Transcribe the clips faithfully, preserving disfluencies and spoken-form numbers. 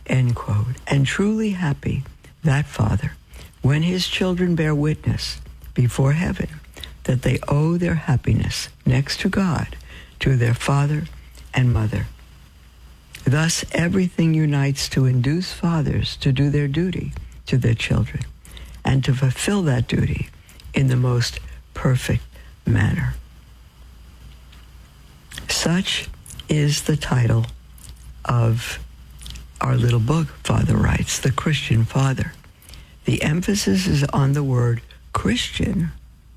end quote. And truly happy, that father, when his children bear witness before heaven that they owe their happiness next to God to their father and mother. Thus, everything unites to induce fathers to do their duty to their children and to fulfill that duty in the most perfect manner. Such is the title of our little book, Father Writes, The Christian Father. The emphasis is on the word Christian.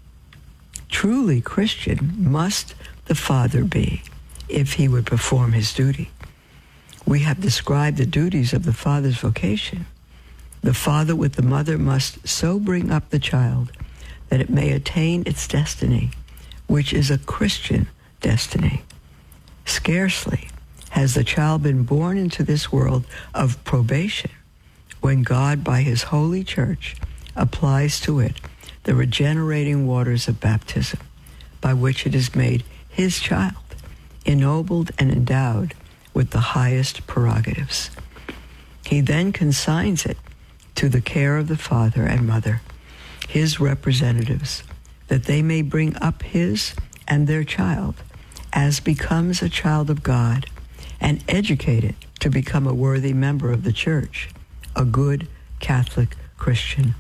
Truly Christian must the father be if he would perform his duty. We have described the duties of the father's vocation. The father with the mother must so bring up the child that it may attain its destiny, which is a Christian destiny. Scarcely has the child been born into this world of probation when God, by his holy church, applies to it the regenerating waters of baptism, by which it is made his child, ennobled and endowed with the highest prerogatives. He then consigns it to the care of the father and mother, his representatives, that they may bring up his and their child as becomes a child of God, and educate it to become a worthy member of the church, a good Catholic Christian.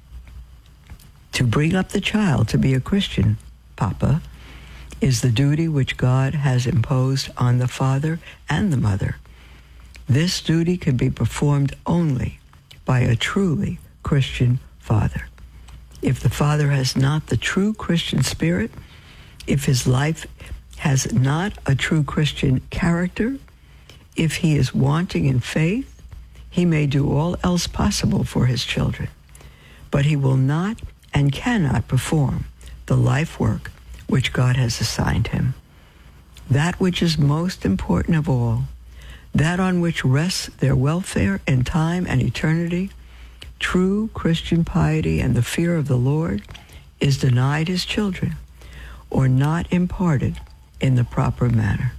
To bring up the child to be a Christian, Papa, is the duty which God has imposed on the father and the mother. This duty can be performed only by a truly Christian father. If the father has not the true Christian spirit, if his life has not a true Christian character, if he is wanting in faith, he may do all else possible for his children, but he will not and cannot perform the life work which God has assigned him. That which is most important of all, that on which rests their welfare in time and eternity, true Christian piety and the fear of the Lord, is denied his children or not imparted in the proper manner.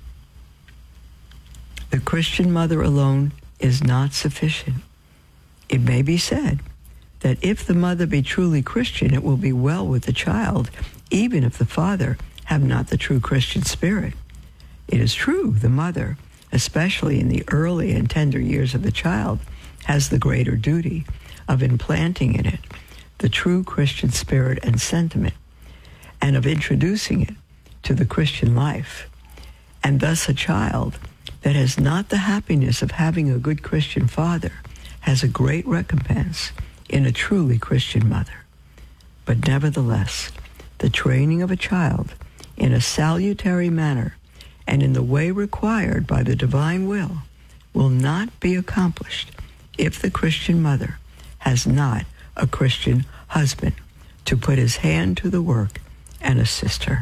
The Christian mother alone is not sufficient. It may be said that if the mother be truly Christian, it will be well with the child, even if the father have not the true Christian spirit. It is true, the mother, especially in the early and tender years of the child, has the greater duty of implanting in it the true Christian spirit and sentiment, and of introducing it to the Christian life. And thus a child that has not the happiness of having a good Christian father has a great recompense in a truly Christian mother. But nevertheless, the training of a child in a salutary manner and in the way required by the divine will will not be accomplished if the Christian mother has not a Christian husband to put his hand to the work and assist her.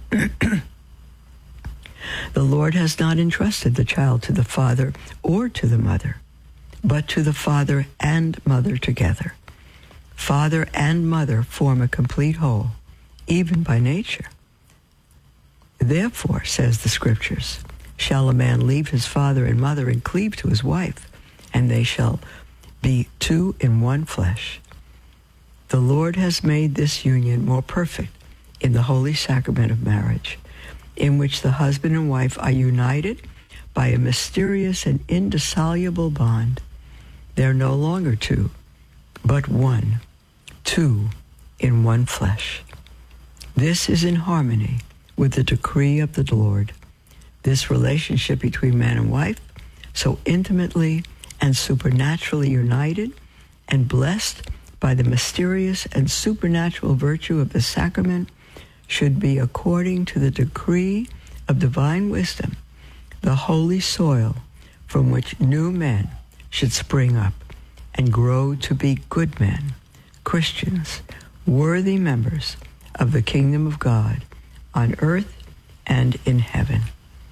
The Lord has not entrusted the child to the father or to the mother, but to the father and mother together. Father and mother form a complete whole, even by nature. Therefore, says the Scriptures, shall a man leave his father and mother and cleave to his wife, and they shall be two in one flesh. The Lord has made this union more perfect in the holy sacrament of marriage, in which the husband and wife are united by a mysterious and indissoluble bond. They're no longer two, but one, two in one flesh. This is in harmony with the decree of the Lord. This relationship between man and wife, so intimately and supernaturally united and blessed by the mysterious and supernatural virtue of the sacrament, should be, according to the decree of divine wisdom, the holy soil from which new men should spring up and grow to be good men, Christians, worthy members of the kingdom of God on earth and in heaven.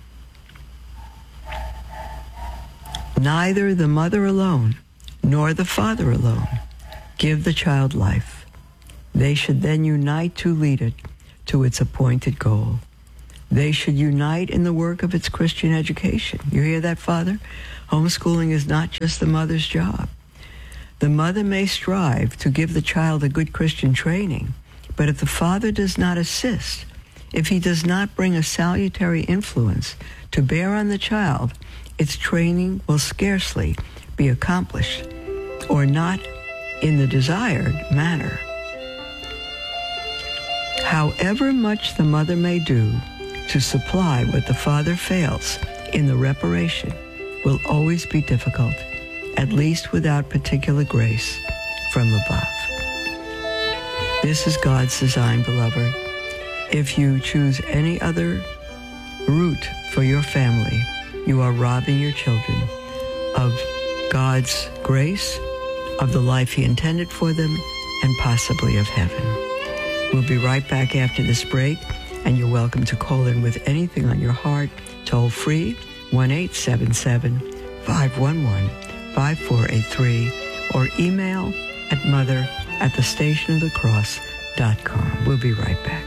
Neither the mother alone nor the father alone give the child life. They should then unite to lead it to its appointed goal. They should unite in the work of its Christian education. You hear that, Father? Homeschooling is not just the mother's job. The mother may strive to give the child a good Christian training, but if the father does not assist, if he does not bring a salutary influence to bear on the child, its training will scarcely be accomplished, or not in the desired manner. However much the mother may do to supply what the father fails in the reparation will always be difficult, at least without particular grace from above. This is God's design, beloved. If you choose any other route for your family, you are robbing your children of God's grace, of the life He intended for them, and possibly of heaven. We'll be right back after this break, and you're welcome to call in with anything on your heart, toll free, one eight seven seven, five one one, five four eight three, or email at mother at the station of the cross dot com. We'll be right back.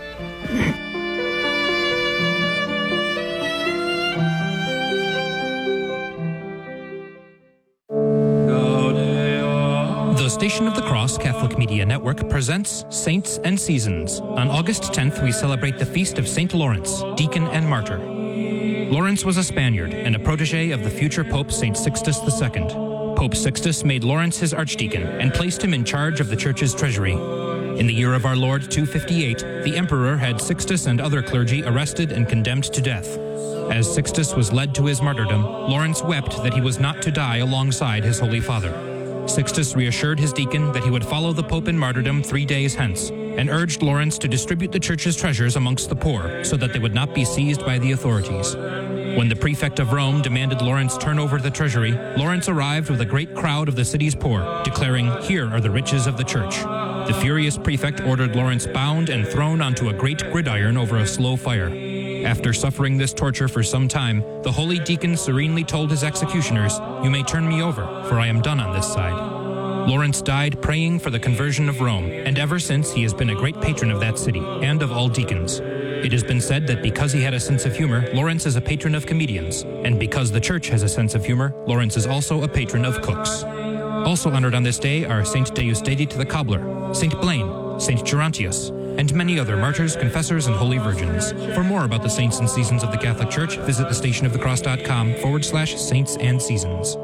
The Station of the Cross Catholic Media Network presents Saints and Seasons. On August tenth, we celebrate the feast of Saint Lawrence, deacon and martyr. Lawrence was a Spaniard and a protege of the future Pope Saint Sixtus the Second. Pope Sixtus made Lawrence his archdeacon and placed him in charge of the church's treasury. In the year of our Lord two fifty-eight, the emperor had Sixtus and other clergy arrested and condemned to death. As Sixtus was led to his martyrdom, Lawrence wept that he was not to die alongside his Holy Father. Sixtus reassured his deacon that he would follow the Pope in martyrdom three days hence, and urged Lawrence to distribute the church's treasures amongst the poor so that they would not be seized by the authorities. When the prefect of Rome demanded Lawrence turn over the treasury, Lawrence arrived with a great crowd of the city's poor, declaring, "Here are the riches of the church." The furious prefect ordered Lawrence bound and thrown onto a great gridiron over a slow fire. After suffering this torture for some time, the holy deacon serenely told his executioners, "You may turn me over, for I am done on this side." Lawrence died praying for the conversion of Rome, and ever since he has been a great patron of that city and of all deacons. It has been said that because he had a sense of humor, Lawrence is a patron of comedians, and because the church has a sense of humor, Lawrence is also a patron of cooks. Also honored on this day are Saint Deusdedit the Cobbler, Saint Blaine, Saint Gerontius, and many other martyrs, confessors, and holy virgins. For more about the saints and seasons of the Catholic Church, visit thestationofthecross.com forward slash saints and seasons.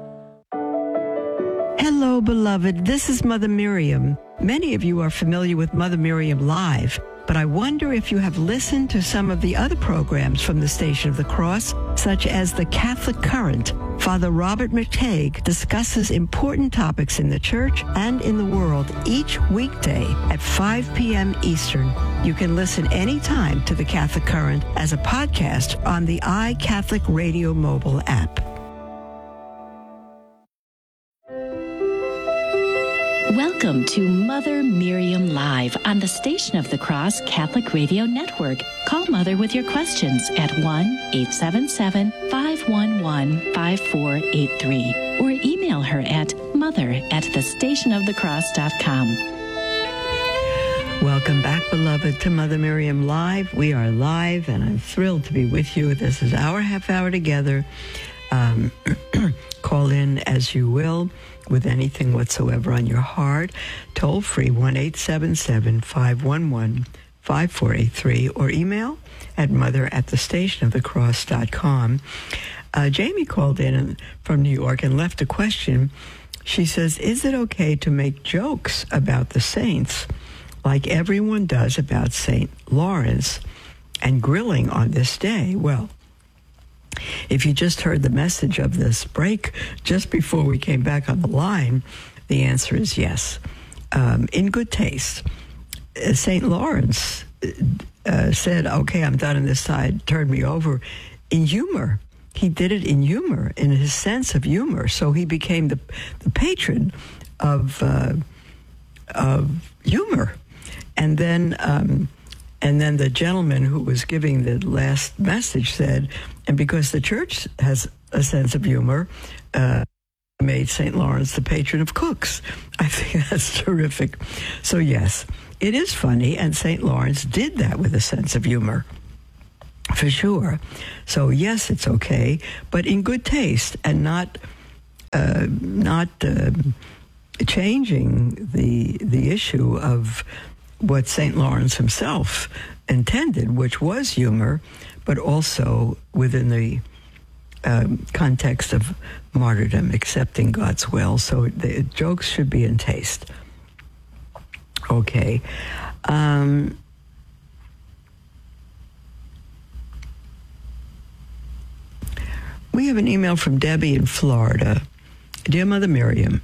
Hello, beloved. This is Mother Miriam. Many of you are familiar with Mother Miriam Live, but I wonder if you have listened to some of the other programs from the Station of the Cross, such as The Catholic Current. Father Robert McTague discusses important topics in the church and in the world each weekday at five p.m. Eastern. You can listen anytime to The Catholic Current as a podcast on the iCatholic Radio mobile app. Welcome to Mother Miriam Live on the Station of the Cross Catholic Radio Network. Call Mother with your questions at one eight seven seven, five one one, five four eight three or email her at mother at the station of the cross dot com. Welcome back, beloved, to Mother Miriam Live. We are live, and I'm thrilled to be with you. This is our half hour together. Um, call in as you will with anything whatsoever on your heart. Toll free, one eight seven seven, five one one, five four eight three, or email at mother at the station of the cross dot com. Uh, Jamie called in from New York and left a question. She says, is it okay to make jokes about the saints like everyone does about Saint Lawrence and grilling on this day? Well, if you just heard the message of this break just before we came back on the line, the answer is yes. Um, in good taste, Saint Lawrence uh, said, okay, I'm done on this side, turn me over, in humor. He did it in humor, in his sense of humor. So he became the, the patron of, uh, of humor. And then... Um, And then the gentleman who was giving the last message said, and because the church has a sense of humor, uh, made Saint Lawrence the patron of cooks. I think that's terrific. So yes, it is funny, and Saint Lawrence did that with a sense of humor. for sure. So yes, it's okay, but in good taste and not uh, not uh, changing the the issue of what Saint Lawrence himself intended, which was humor, but also within the um, context of martyrdom, accepting God's will. So the jokes should be in taste. Okay. Um, we have an email from Debbie in Florida. Dear Mother Miriam,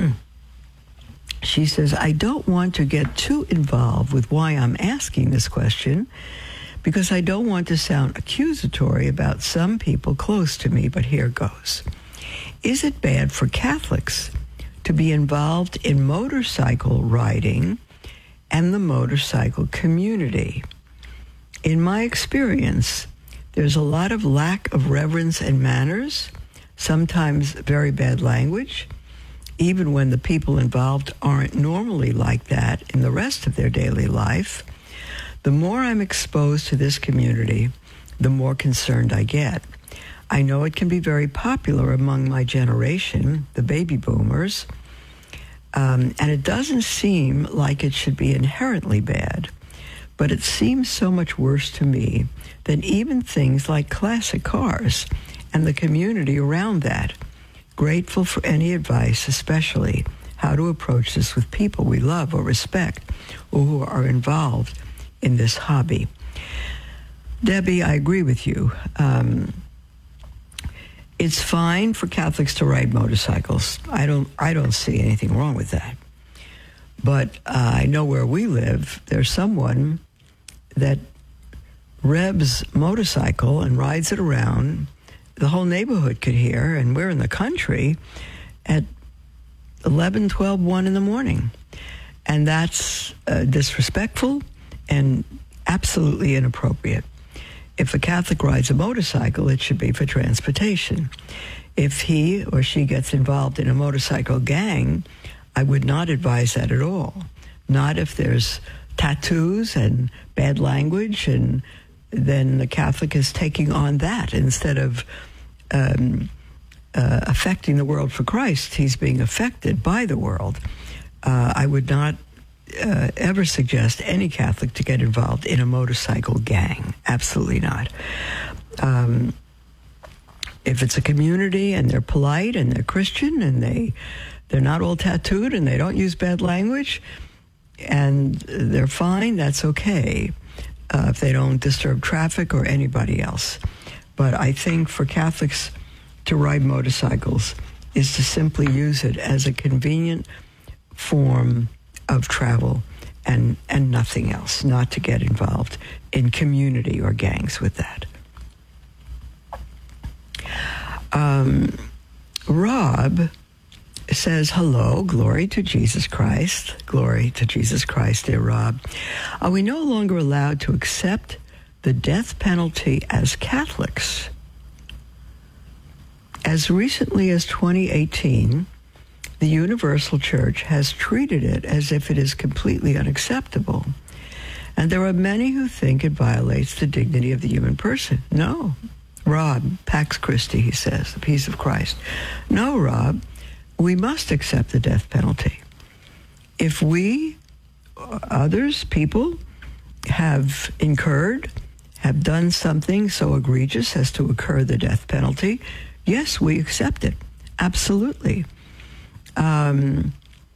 she says, I don't want to get too involved with why I'm asking this question, because I don't want to sound accusatory about some people close to me, but here goes. Is it bad for Catholics to be involved in motorcycle riding and the motorcycle community? In my experience, there's a lot of lack of reverence and manners, sometimes very bad language, even when the people involved aren't normally like that in the rest of their daily life. The more I'm exposed to this community, the more concerned I get. I know it can be very popular among my generation, the baby boomers, um, and it doesn't seem like it should be inherently bad, but it seems so much worse to me than even things like classic cars and the community around that. Grateful for any advice, especially how to approach this with people we love or respect or who are involved in this hobby. Debbie, I agree with you. Um, it's fine for Catholics to ride motorcycles. I don't, I don't see anything wrong with that. But uh, I know where we live, there's someone that revs motorcycle and rides it around. The whole neighborhood could hear, and we're in the country at eleven, twelve, one in the morning. And that's uh, disrespectful and absolutely inappropriate. If a Catholic rides a motorcycle, it should be for transportation. If he or she gets involved in a motorcycle gang, I would not advise that at all. Not if there's tattoos and bad language, and then the Catholic is taking on that instead of um, uh, affecting the world for Christ. He's being affected by the world. Uh, I would not uh, ever suggest any Catholic to get involved in a motorcycle gang. Absolutely not. Um, if it's a community and they're polite and they're Christian and they, they're not all tattooed and they don't use bad language and they're fine, that's okay. Uh, if they don't disturb traffic or anybody else. But I think for Catholics to ride motorcycles is to simply use it as a convenient form of travel and, and nothing else, not to get involved in community or gangs with that. Um, Rob says, hello, glory to Jesus Christ. Glory to Jesus Christ, dear Rob. Are we no longer allowed to accept the death penalty as Catholics? As recently as twenty eighteen, the Universal Church has treated it as if it is completely unacceptable. And there are many who think it violates the dignity of the human person. No, Rob, Pax Christi, he says, the peace of Christ. No, Rob, we must accept the death penalty. If we, others, people, have incurred, have done something so egregious as to incur the death penalty, yes, we accept it. Absolutely. Um,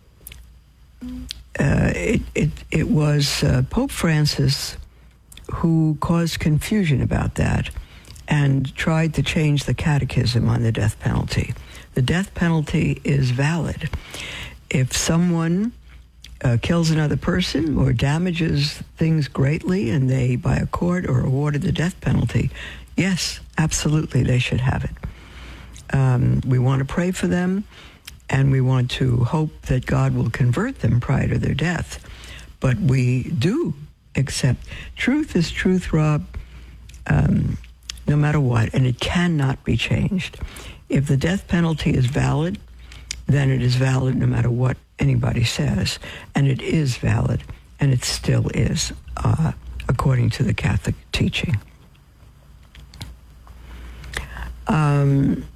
uh, it, it, it was uh, Pope Francis who caused confusion about that and tried to change the catechism on the death penalty. The death penalty is valid. If someone uh, kills another person or damages things greatly and they, by a court, are awarded the death penalty, yes, absolutely, they should have it. Um, we want to pray for them, and we want to hope that God will convert them prior to their death. But we do accept. Truth is truth, Rob, um, no matter what, and it cannot be changed. If the death penalty is valid, then it is valid no matter what anybody says. And it is valid, and it still is, uh, according to the Catholic teaching. Um,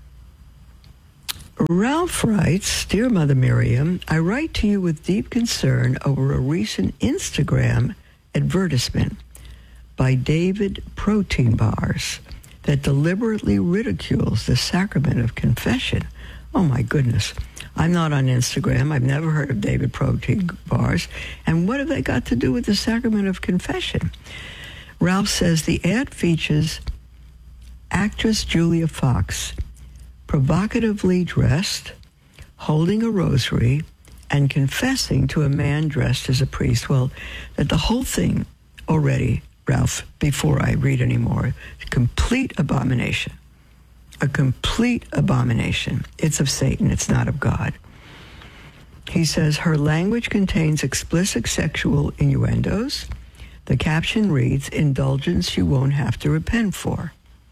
Ralph writes, Dear Mother Miriam, I write to you with deep concern over a recent Instagram advertisement by David Protein Bars that deliberately ridicules the sacrament of confession. Oh my goodness. I'm not on Instagram. I've never heard of David Protein Bars. And what have they got to do with the sacrament of confession? Ralph says the ad features actress Julia Fox provocatively dressed, holding a rosary, and confessing to a man dressed as a priest. Well, that the whole thing already, Ralph, before I read anymore, complete abomination. A complete abomination. It's of Satan. It's not of God. He says, her language contains explicit sexual innuendos. The caption reads, indulgence you won't have to repent for.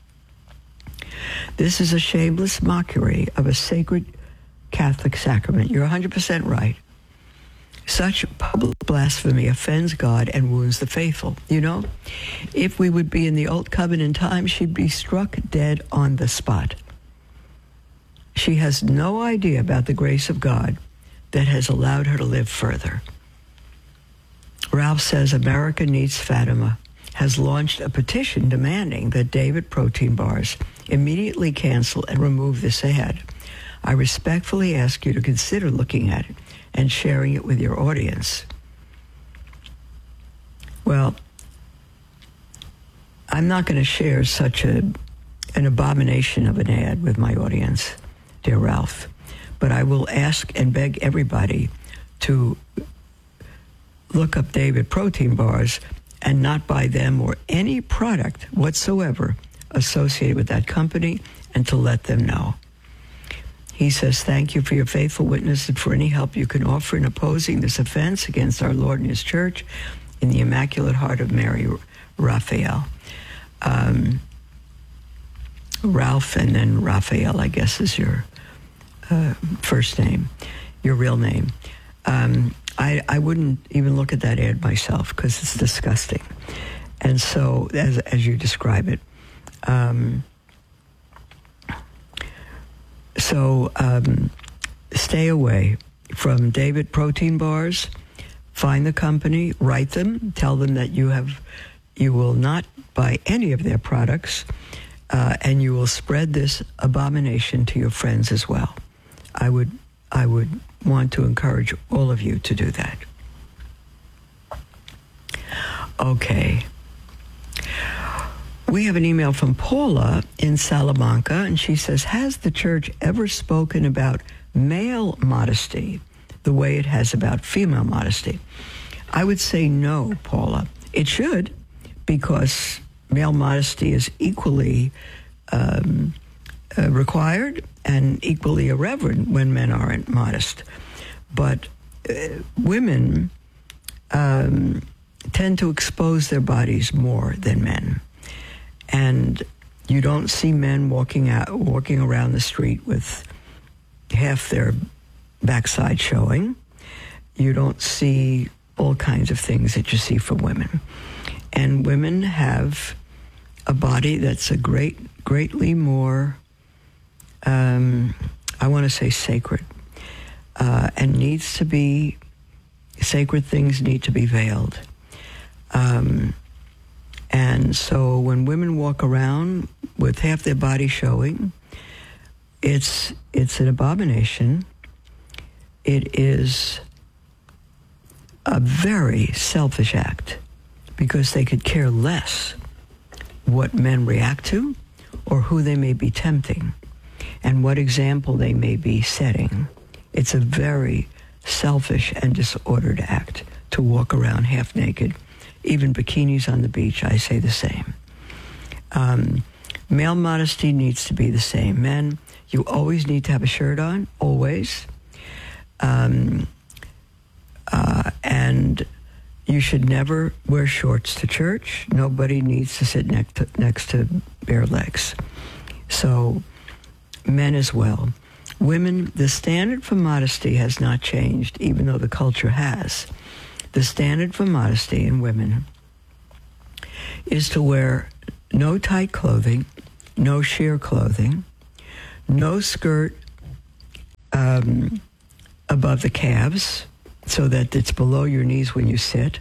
This is a shameless mockery of a sacred Catholic sacrament. You're one hundred percent right. Such public blasphemy offends God and wounds the faithful. You know, if we would be in the old covenant time, she'd be struck dead on the spot. She has no idea about the grace of God that has allowed her to live further. Ralph says America Needs Fatima has launched a petition demanding that David Protein Bars immediately cancel and remove this ad. I respectfully ask you to consider looking at it and sharing it with your audience. Well, I'm not going to share such a an abomination of an ad with my audience, dear Ralph, but I will ask and beg everybody to look up David Protein Bars and not buy them or any product whatsoever associated with that company, and to let them know. He says, thank you for your faithful witness and for any help you can offer in opposing this offense against our Lord and his church in the Immaculate Heart of Mary, Raphael. Um, Ralph, and then Raphael, I guess, is your uh, first name, your real name. Um, I, I wouldn't even look at that ad myself because it's disgusting. And so, as, as you describe it, um, So um, stay away from David Protein Bars. Find the company, write them, tell them that you have, you will not buy any of their products, uh, and you will spread this abomination to your friends as well. I would, I would want to encourage all of you to do that. Okay. We have an email from Paula in Salamanca, and she says, has the church ever spoken about male modesty the way it has about female modesty? I would say no, Paula. It should, because male modesty is equally um, uh, required and equally irreverent when men aren't modest. But uh, women um, tend to expose their bodies more than men. And you don't see men walking out, walking around the street with half their backside showing. You don't see all kinds of things that you see from women. And women have a body that's a great, greatly more, um, I want to say sacred, uh, and needs to be, sacred things need to be veiled. Um, And so when women walk around with half their body showing, it's it's an abomination. It is a very selfish act because they could care less what men react to or who they may be tempting and what example they may be setting. It's a very selfish and disordered act to walk around half naked. Even bikinis on the beach, I say the same. Um, male modesty needs to be the same. Men, you always need to have a shirt on, always. Um, uh, and you should never wear shorts to church. Nobody needs to sit next to, next to bare legs. So, men as well. Women, the standard for modesty has not changed, even though the culture has. The standard for modesty in women is to wear no tight clothing, no sheer clothing, no skirt um, above the calves so that it's below your knees when you sit,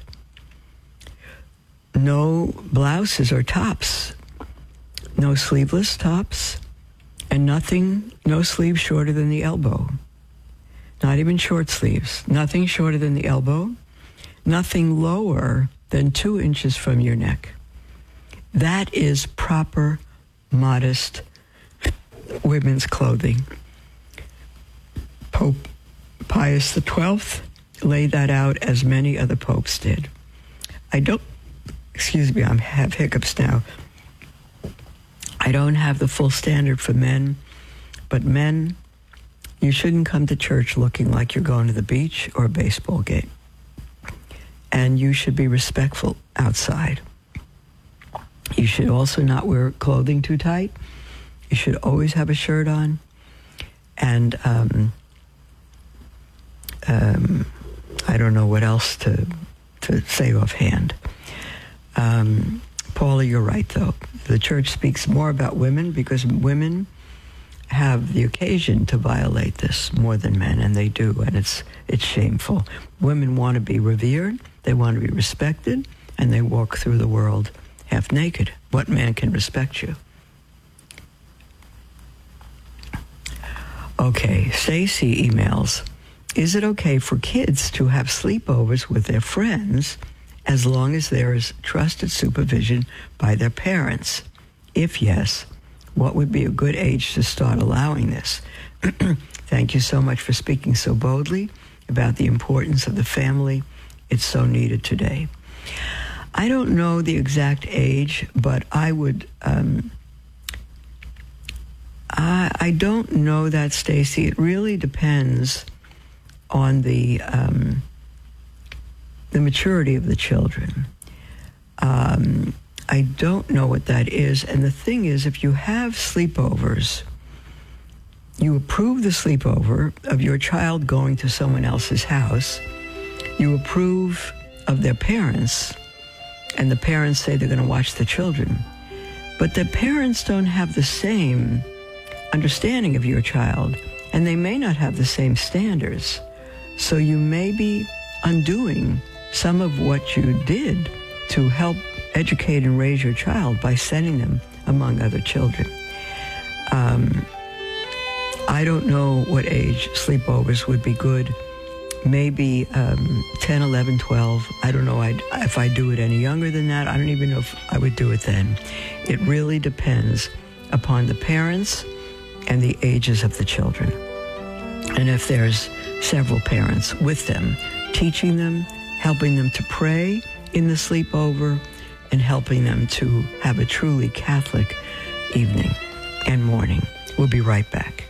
no blouses or tops, no sleeveless tops, and nothing, no sleeves shorter than the elbow. Not even short sleeves. Nothing shorter than the elbow. Nothing lower than two inches from your neck. That is proper, modest women's clothing. Pope Pius the twelfth laid that out as many other popes did. I don't, excuse me, I have hiccups now. I don't have the full standard for men, but men, you shouldn't come to church looking like you're going to the beach or a baseball game. And you should be respectful outside. You should also not wear clothing too tight. You should always have a shirt on. And um, um, I don't know what else to to say offhand. Um, Paula, you're right, though. The church speaks more about women because women have the occasion to violate this more than men, and they do, and it's it's shameful. Women want to be revered, they want to be respected, and they walk through the world half naked. What man can respect you? Okay, Stacy emails, is it okay for kids to have sleepovers with their friends as long as there is trusted supervision by their parents? If yes, what would be a good age to start allowing this? Thank you so much for speaking so boldly about the importance of the family. It's so needed today. I don't know the exact age, but I would... Um, I, I don't know that, Stacy. It really depends on the um, the maturity of the children. Um, I don't know what that is. And the thing is, if you have sleepovers, you approve the sleepover of your child going to someone else's house, you approve of their parents, and the parents say they're going to watch the children. But the parents don't have the same understanding of your child, and they may not have the same standards. So you may be undoing some of what you did to help educate and raise your child by sending them among other children. Um, I don't know what age sleepovers would be good. Maybe um, ten, eleven, twelve. I don't know I'd, if I do it any younger than that. I don't even know if I would do it then. It really depends upon the parents and the ages of the children. And if there's several parents with them, teaching them, helping them to pray in the sleepover, and helping them to have a truly Catholic evening and morning. We'll be right back.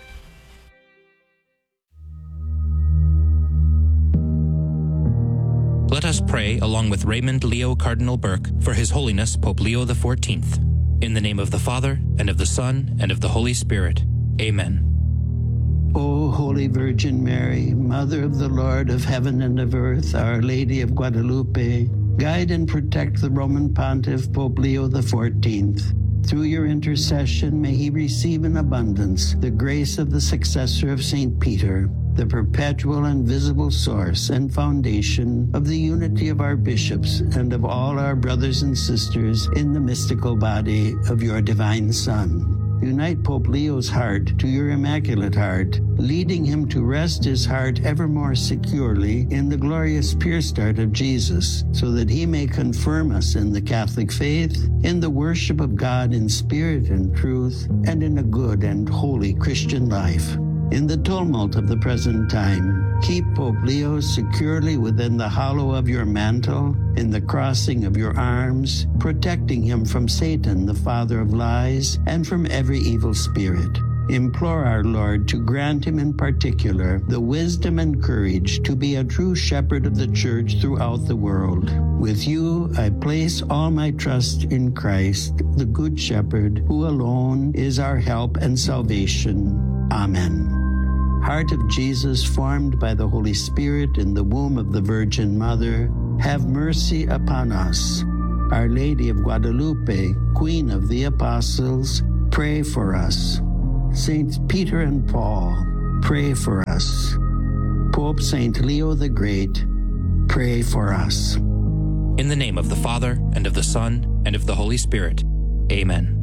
Let us pray along with Raymond Leo Cardinal Burke for His Holiness Pope Leo the fourteenth. In the name of the Father, and of the Son, and of the Holy Spirit. Amen. O Holy Virgin Mary, Mother of the Lord of heaven and of earth, Our Lady of Guadalupe, guide and protect the Roman Pontiff Pope Leo the fourteenth. Through your intercession, may he receive in abundance the grace of the successor of Saint Peter, the perpetual and visible source and foundation of the unity of our bishops and of all our brothers and sisters in the mystical body of your divine Son. Unite Pope Leo's heart to your Immaculate Heart, leading him to rest his heart ever more securely in the glorious pierced heart of Jesus, so that he may confirm us in the Catholic faith, in the worship of God in spirit and truth, and in a good and holy Christian life. In the tumult of the present time, keep Pope Leo securely within the hollow of your mantle, in the crossing of your arms, protecting him from Satan, the father of lies, and from every evil spirit. Implore our Lord to grant him in particular the wisdom and courage to be a true shepherd of the Church throughout the world. With you, I place all my trust in Christ, the Good Shepherd, who alone is our help and salvation. Amen. Heart of Jesus, formed by the Holy Spirit in the womb of the Virgin Mother, have mercy upon us. Our Lady of Guadalupe, Queen of the Apostles, pray for us. Saints Peter and Paul, pray for us. Pope Saint Leo the Great, pray for us. In the name of the Father, and of the Son, and of the Holy Spirit. Amen.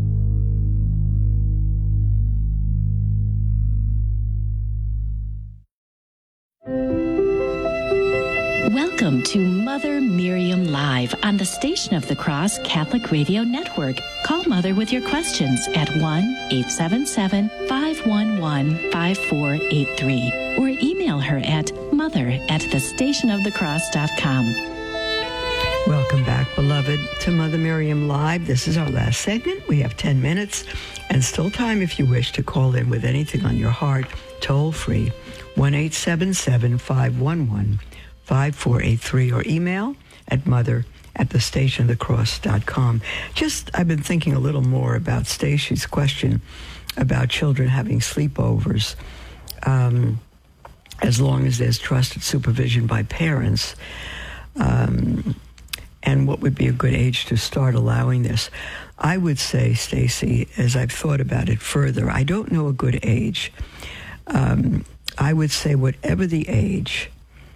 Welcome to Mother Miriam Live on the Station of the Cross Catholic Radio Network. Call Mother with your questions at one eight seven seven, five one one, five four eight three or email her at mother at the station of the cross dot com. Welcome back, beloved, to Mother Miriam Live. This is our last segment. We have ten minutes and still time if you wish to call in with anything on your heart, toll free, one eight seven seven, five one one, five four eight three or email at mother at the station of the cross dot com. Just, I've been thinking a little more about Stacy's question about children having sleepovers um, as long as there's trusted supervision by parents. Um, and what would be a good age to start allowing this? I would say, Stacy, as I've thought about it further, I don't know a good age. Um, I would say whatever the age,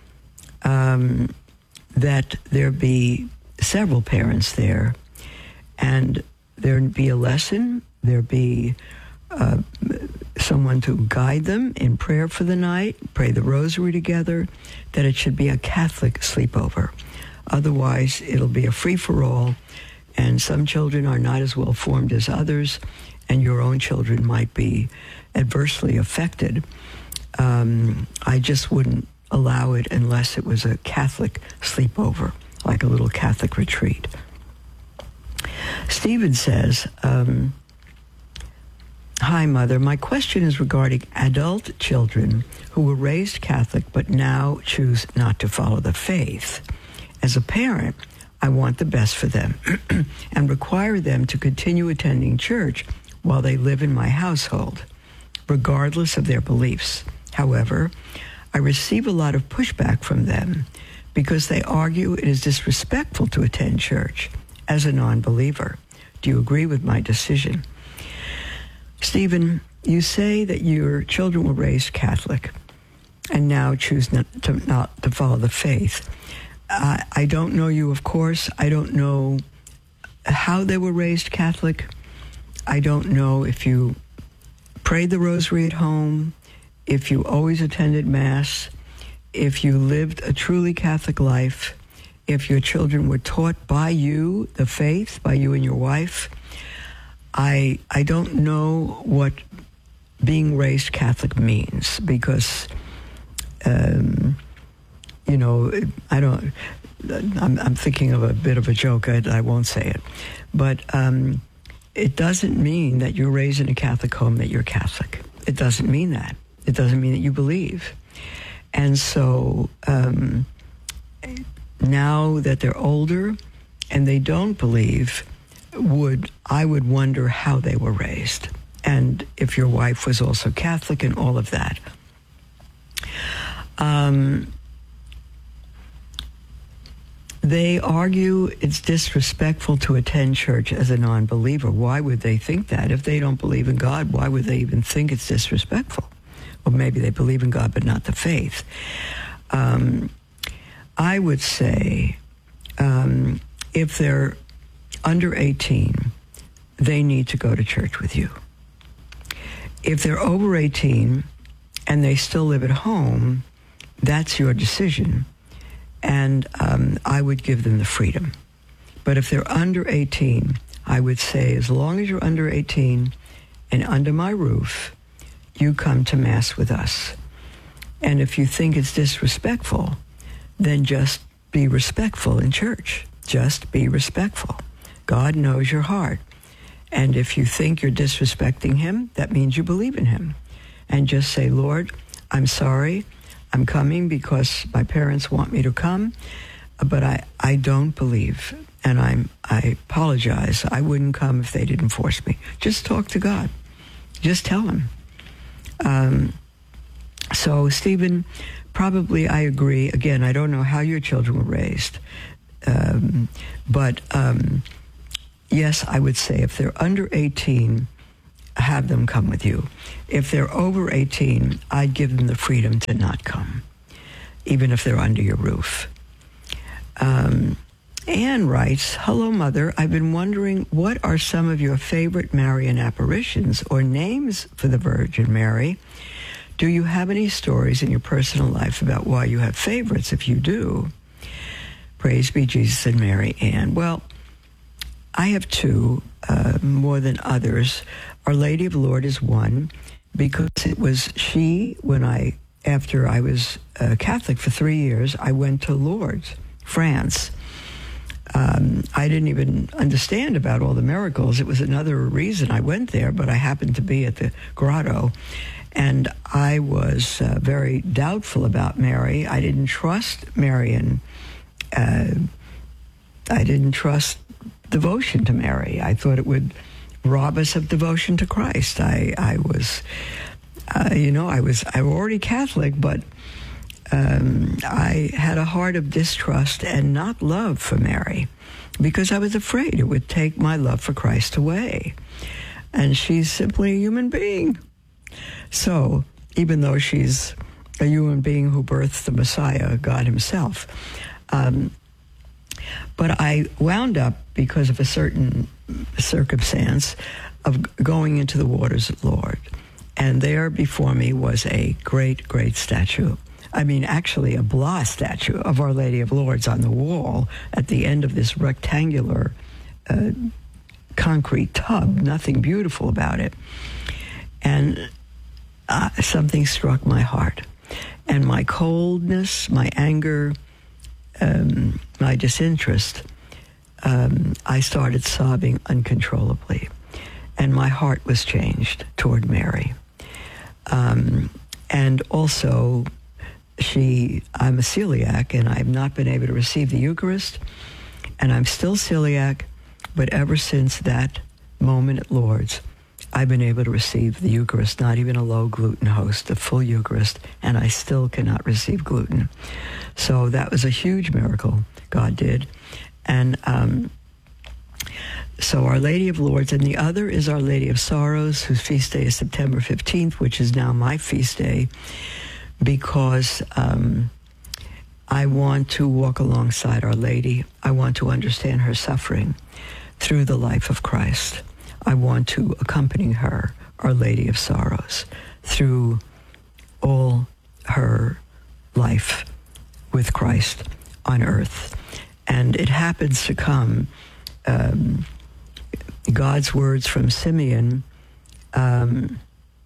um, that there be several parents there, and there be a lesson, there be uh, someone to guide them in prayer for the night, pray the rosary together, that it should be a Catholic sleepover. Otherwise, it'll be a free-for-all, and some children are not as well formed as others, and your own children might be adversely affected. Um, I just wouldn't allow it unless it was a Catholic sleepover, like a little Catholic retreat. Stephen says, um, Hi, Mother. My question is regarding adult children who were raised Catholic but now choose not to follow the faith. As a parent, I want the best for them and require them to continue attending church while they live in my household, regardless of their beliefs. However, I receive a lot of pushback from them because they argue it is disrespectful to attend church as a non-believer. Do you agree with my decision? Stephen, you say that your children were raised Catholic and now choose not to, not to follow the faith. Uh, I don't know you, of course. I don't know how they were raised Catholic. I don't know if you prayed the rosary at home, if you always attended Mass, if you lived a truly Catholic life, if your children were taught by you the faith, by you and your wife. I I don't know what being raised Catholic means because, um, you know, I don't. I'm, I'm thinking of a bit of a joke. I, I won't say it, but um, it doesn't mean that you're raised in a Catholic home that you're Catholic. It doesn't mean that. It doesn't mean that you believe. And so um, now that they're older and they don't believe, would I would wonder how they were raised and if your wife was also Catholic and all of that. Um, they argue it's disrespectful to attend church as a non-believer. Why would they think that? If they don't believe in God, why would they even think it's disrespectful? Or maybe they believe in God but not the faith. Um, I would say um, if they're under eighteen, they need to go to church with you. If they're over eighteen and they still live at home, that's your decision. And um, I would give them the freedom. But if they're under eighteen, I would say as long as you're under eighteen and under my roof, you come to Mass with us. And if you think it's disrespectful, then just be respectful in church. Just be respectful. God knows your heart. And if you think you're disrespecting him, that means you believe in him. And just say, Lord, I'm sorry. I'm coming because my parents want me to come, but I, I don't believe. And I'm I apologize. I wouldn't come if they didn't force me. Just talk to God. Just tell him. Um, so, Stephen, probably I agree. Again, I don't know how your children were raised. Um, but, um, yes, I would say if they're under eighteen, have them come with you. If they're over eighteen, I'd give them the freedom to not come, even if they're under your roof. Um, Anne writes, hello, Mother. I've been wondering, what are some of your favorite Marian apparitions or names for the Virgin Mary? Do you have any stories in your personal life about why you have favorites? If you do, praise be Jesus and Mary, Anne. Well, I have two, uh, more than others. Our Lady of Lourdes is one, because it was she, when I, after I was uh, Catholic for three years, I went to Lourdes, France. Um, I didn't even understand about all the miracles. It was another reason I went there, but I happened to be at the grotto. And I was uh, very doubtful about Mary. I didn't trust Marian. Uh, I didn't trust devotion to Mary. I thought it would rob us of devotion to Christ. I, I was, uh, you know, I was, I was already Catholic, but um, I had a heart of distrust and not love for Mary, because I was afraid it would take my love for Christ away. And she's simply a human being. So even though she's a human being who birthed the Messiah, God himself, um, but I wound up, because of a certain circumstance, of going into the waters of Lourdes. And there before me was a great, great statue. I mean, actually a Blois statue of Our Lady of Lourdes on the wall at the end of this rectangular uh, concrete tub. Nothing beautiful about it. And uh, something struck my heart. And my coldness, my anger, um, my disinterest, um, I started sobbing uncontrollably. And my heart was changed toward Mary. Um, and also, she, I'm a celiac, and I've not been able to receive the Eucharist, and I'm still celiac, but ever since that moment at Lourdes, I've been able to receive the Eucharist, not even a low-gluten host, a full Eucharist, and I still cannot receive gluten. So that was a huge miracle God did. And um, so Our Lady of Lourdes, and the other is Our Lady of Sorrows, whose feast day is September fifteenth, which is now my feast day, because um, I want to walk alongside Our Lady. I want to understand her suffering through the life of Christ. I want to accompany her, Our Lady of Sorrows, through all her life with Christ on earth. And it happens to come, um, God's words from Simeon, um,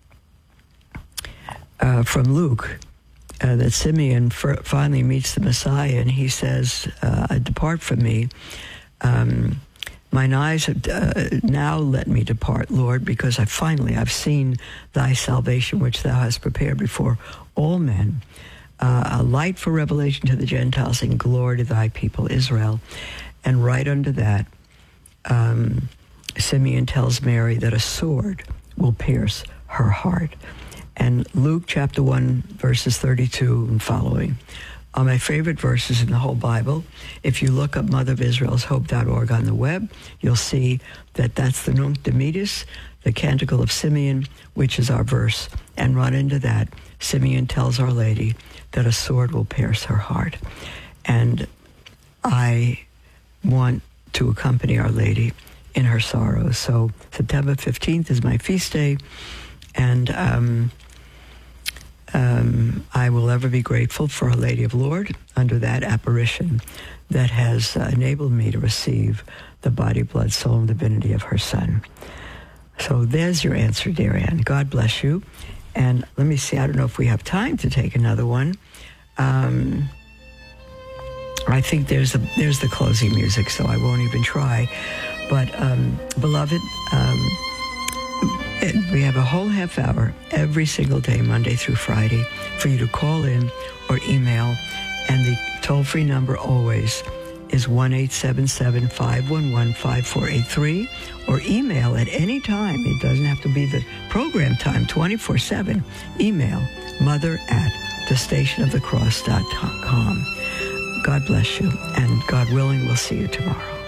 uh, from Luke, uh, that Simeon f- finally meets the Messiah, and he says, uh, depart from me. Um, Mine eyes have uh, now let me depart, Lord, because I finally I've seen thy salvation, which thou hast prepared before all men, uh, a light for revelation to the Gentiles and glory to thy people Israel. And right under that, um, Simeon tells Mary that a sword will pierce her heart. And Luke chapter one, verses thirty-two and following are my favorite verses in the whole Bible. If you look up Mother of Israel's Hope dot org on the web, you'll see that that's the Nunc Dimittis, the Canticle of Simeon, which is our verse. And run into that, Simeon tells Our Lady that a sword will pierce her heart. And I want to accompany Our Lady in her sorrows. So September fifteenth is my feast day, and um, Um, I will ever be grateful for Our Lady of Lourdes under that apparition that has uh, enabled me to receive the body, blood, soul, and divinity of her Son. So there's your answer, dear Anne. God bless you. And let me see, I don't know if we have time to take another one. Um, I think there's the, there's the closing music, so I won't even try. But, um, beloved, um, we have a whole half hour every single day, Monday through Friday, for you to call in or email. And the toll-free number always is one eight seven seven, five one one, five four eight three, or email at any time. It doesn't have to be the program time, twenty-four seven. Email mother at the station of the cross dot com. God bless you, and God willing, we'll see you tomorrow.